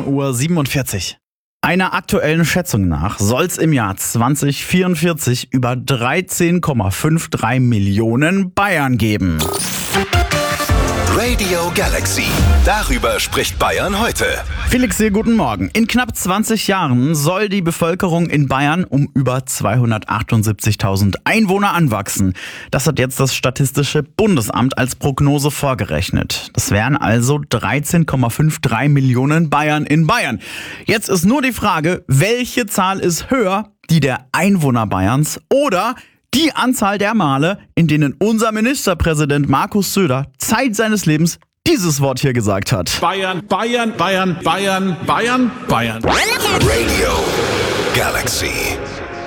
7:47 Uhr. Einer aktuellen Schätzung nach soll es im Jahr 2044 über 13,53 Millionen Bayern geben. Radio Galaxy. Darüber spricht Bayern heute. Felix hier, guten Morgen. In knapp 20 Jahren soll die Bevölkerung in Bayern um über 278.000 Einwohner anwachsen. Das hat jetzt das Statistische Bundesamt als Prognose vorgerechnet. Das wären also 13,53 Millionen Bayern in Bayern. Jetzt ist nur die Frage, welche Zahl ist höher, die der Einwohner Bayerns oder die Anzahl der Male, in denen unser Ministerpräsident Markus Söder Zeit seines Lebens dieses Wort hier gesagt hat. Bayern, Bayern, Bayern, Bayern, Bayern, Bayern. Radio Galaxy.